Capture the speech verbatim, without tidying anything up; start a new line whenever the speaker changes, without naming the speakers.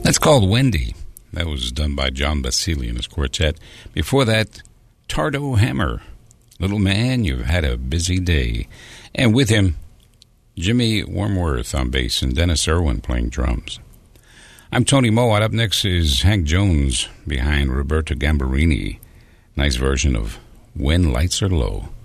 That's called Wendy. That was done by John Basili and his quartet. Before that, Tardo Hammer. Little man, you've had a busy day. And with him, Jimmy Wormworth on bass and Dennis Irwin playing drums. I'm Tony Mowat. Up next is Hank Jones behind Roberto Gambarini. Nice version of When Lights Are Low.